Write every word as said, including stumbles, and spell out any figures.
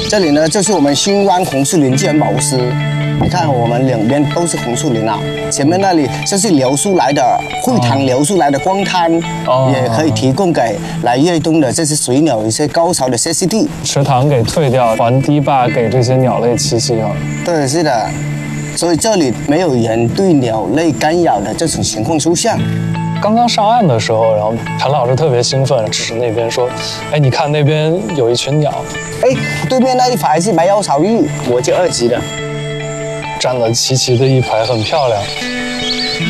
这里呢就是我们新湾红树林自然保护区。你看我们两边都是红树林啊，前面那里就是流出来的会塘流出来的光滩，哦、也可以提供给来越冬的这些水鸟一些高潮的歇息地。 池塘给退掉，还堤坝给这些鸟类栖息啊。对， 是的，所以这里没有人对鸟类干扰的这种情况出现。 刚刚上岸的时候，然后陈老师特别兴奋，指着那边说：“哎，你看那边有一群鸟。 哎，对面那一排是白腰巢鹬，国际二级的。” 站得齐齐的一排，很漂亮。